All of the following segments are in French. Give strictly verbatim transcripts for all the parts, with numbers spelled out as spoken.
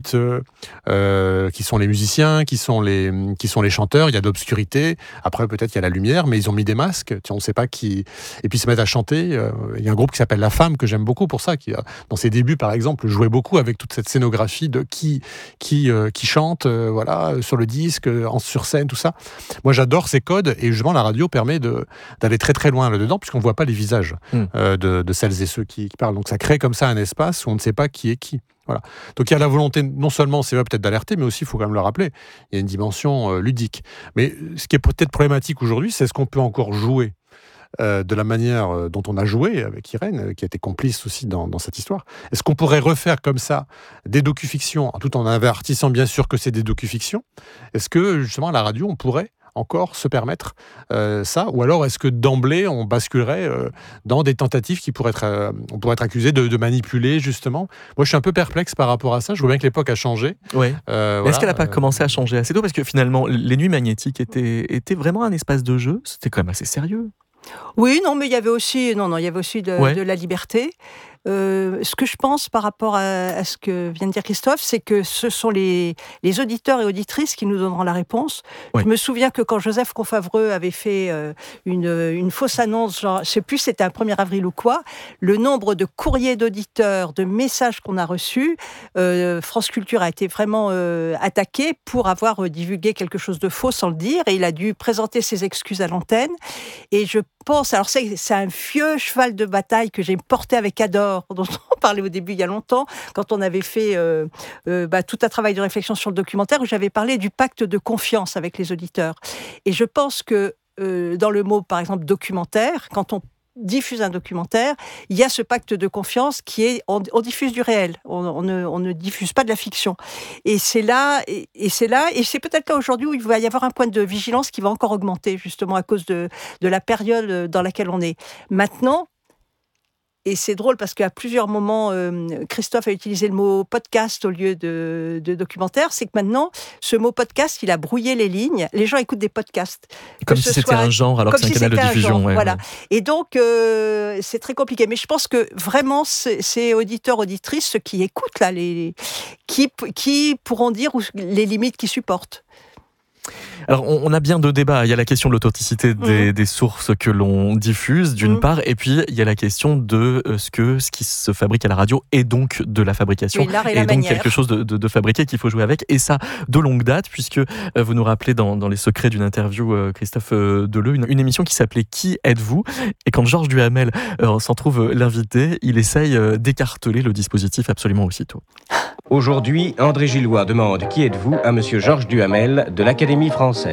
ensuite euh, euh, qui sont les musiciens, qui sont les, qui sont les chanteurs. Il y a de l'obscurité. Après, peut-être, il y a la lumière, mais ils ont mis des masques. On ne sait pas qui... Et puis, ils se mettent à chanter. Euh, il y a un groupe qui s'appelle La Femme, que j'aime beaucoup pour ça, qui, dans ses débuts, par exemple, jouait beaucoup avec toute cette scénographie de qui, qui, euh, qui chante, euh, voilà, sur le disque, en, sur scène, tout ça. Moi, j'adore ces codes, et justement, la radio permet de, d'aller très, très loin là-dedans, puisqu'on ne voit pas les visages mmh. euh, de, de celles et ceux qui, qui parlent. Donc, ça crée comme ça un espace où on ne sait pas qui est qui. Voilà. Donc il y a la volonté, non seulement c'est vrai peut-être d'alerter, mais aussi, il faut quand même le rappeler, il y a une dimension euh, ludique. Mais ce qui est peut-être problématique aujourd'hui, c'est est-ce qu'on peut encore jouer euh, de la manière euh, dont on a joué avec Irène, euh, qui a été complice aussi dans, dans cette histoire. Est-ce qu'on pourrait refaire comme ça des docu-fictions, tout en avertissant bien sûr que c'est des docu-fictions? Est-ce que justement à la radio, on pourrait encore se permettre euh, ça, ou alors est-ce que d'emblée on basculerait euh, dans des tentatives qui pourraient être, euh, on pourrait être accusé de, de manipuler justement? Moi je suis un peu perplexe par rapport à ça, je vois bien que l'époque a changé. Ouais. Euh, Mais voilà. Est-ce qu'elle n'a pas commencé à changer assez tôt? Parce que finalement les Nuits Magnétiques étaient, étaient vraiment un espace de jeu, c'était quand même assez sérieux. Oui, non, mais il y avait aussi, non, non, il y avait aussi de, ouais. de la liberté. Euh, ce que je pense par rapport à, à ce que vient de dire Christophe, c'est que ce sont les, les auditeurs et auditrices qui nous donneront la réponse. Ouais. Je me souviens que quand Joseph Confavreux avait fait euh, une, une fausse annonce, genre, je ne sais plus si c'était un premier avril ou quoi, le nombre de courriers d'auditeurs, de messages qu'on a reçus, euh, France Culture a été vraiment euh, attaqué pour avoir euh, divulgué quelque chose de faux sans le dire, et il a dû présenter ses excuses à l'antenne. Et je pense, alors c'est, c'est un vieux cheval de bataille que j'ai porté avec Adore, dont on parlait au début il y a longtemps, quand on avait fait euh, euh, bah, tout un travail de réflexion sur le documentaire, où j'avais parlé du pacte de confiance avec les auditeurs. Et je pense que euh, dans le mot, par exemple, documentaire, quand on diffuse un documentaire, il y a ce pacte de confiance qui est, on, on diffuse du réel, on, on, ne, on ne diffuse pas de la fiction. Et c'est là, et, et c'est là, et c'est peut-être là aujourd'hui où il va y avoir un point de vigilance qui va encore augmenter, justement à cause de, de la période dans laquelle on est. Maintenant, et c'est drôle parce qu'à plusieurs moments, euh, Christophe a utilisé le mot podcast au lieu de, de documentaire. C'est que maintenant, ce mot podcast, il a brouillé les lignes. Les gens écoutent des podcasts. Comme si c'était soit, un genre, alors que c'est un si canal de diffusion. Genre, ouais, voilà. Ouais. Et donc, euh, c'est très compliqué. Mais je pense que vraiment, c'est, c'est auditeurs, auditrices, ceux qui écoutent, là, les, qui, qui pourront dire les limites qu'ils supportent. Alors, on a bien deux débats. Il y a la question de l'authenticité des, mmh. des sources que l'on diffuse, d'une mmh. part, et puis il y a la question de euh, ce que ce qui se fabrique à la radio est donc de la fabrication, oui, et, et la donc manière. quelque chose de, de, de fabriqué qu'il faut jouer avec, et ça de longue date, puisque euh, vous nous rappelez dans, dans les secrets d'une interview, euh, Christophe euh, Deleu, une, une émission qui s'appelait Qui êtes-vous ? Et quand Georges Duhamel euh, s'en trouve l'invité, il essaye euh, d'écarteler le dispositif absolument aussitôt. Aujourd'hui, André Gillois demande « Qui êtes-vous » à Monsieur Georges Duhamel de l'Académie française.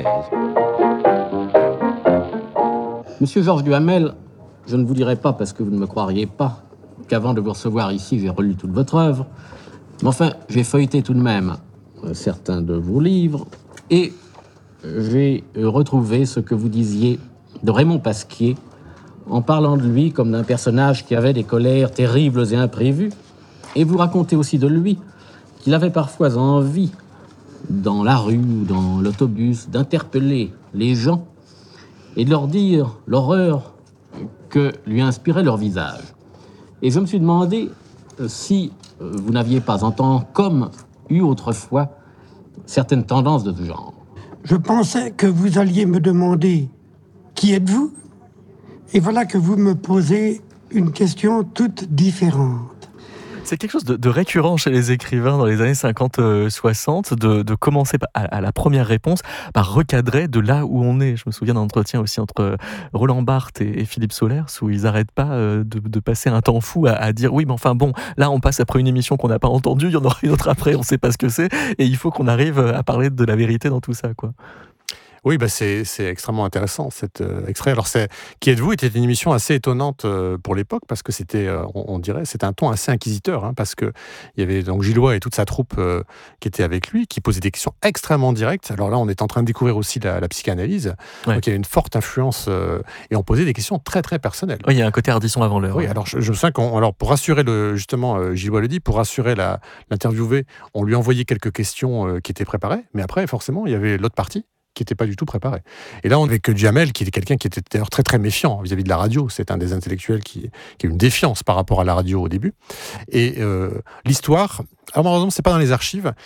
Monsieur Georges Duhamel, je ne vous dirai pas, parce que vous ne me croiriez pas, qu'avant de vous recevoir ici, j'ai relu toute votre œuvre. Mais enfin, j'ai feuilleté tout de même euh, certains de vos livres, et j'ai retrouvé ce que vous disiez de Raymond Pasquier, en parlant de lui comme d'un personnage qui avait des colères terribles et imprévues. Et vous racontez aussi de lui qu'il avait parfois envie, dans la rue ou dans l'autobus, d'interpeller les gens et de leur dire l'horreur que lui inspirait leur visage. Et je me suis demandé si vous n'aviez pas, en tant qu'homme, eu autrefois certaines tendances de ce genre. Je pensais que vous alliez me demander « Qui êtes-vous » ? Et voilà que vous me posez une question toute différente. C'est quelque chose de, de récurrent chez les écrivains dans les années cinquante soixante, de, de commencer à, à la première réponse par recadrer de là où on est. Je me souviens d'un entretien aussi entre Roland Barthes et, et Philippe Solers, où ils n'arrêtent pas de, de passer un temps fou à, à dire oui, mais enfin bon, là on passe après une émission qu'on n'a pas entendue, il y en aura une autre après, on ne sait pas ce que c'est, et il faut qu'on arrive à parler de la vérité dans tout ça, quoi. Oui, bah c'est, c'est extrêmement intéressant cet euh, extrait. Alors, c'est, Qui êtes-vous était une émission assez étonnante euh, pour l'époque, parce que c'était, euh, on, on dirait, c'était un ton assez inquisiteur, hein, parce que il y avait donc Gillois et toute sa troupe euh, qui était avec lui, qui posaient des questions extrêmement directes. Alors là, on est en train de découvrir aussi la, la psychanalyse, ouais. Donc il y avait une forte influence, euh, et on posait des questions très très personnelles. Oui, il y a un côté Ardisson avant l'heure. Oui, alors je, je me souviens qu'on, alors pour rassurer le, justement, euh, Gillois le dit, pour rassurer la, l'interviewé, on lui envoyait quelques questions euh, qui étaient préparées, mais après, forcément, il y avait l'autre partie qui n'était pas du tout préparé. Et là, on avait que Duhamel, qui était quelqu'un qui était d'ailleurs très très méfiant vis-à-vis de la radio. C'est un des intellectuels qui, qui a une défiance par rapport à la radio au début. Et euh, l'histoire, alors malheureusement, c'est pas dans les archives,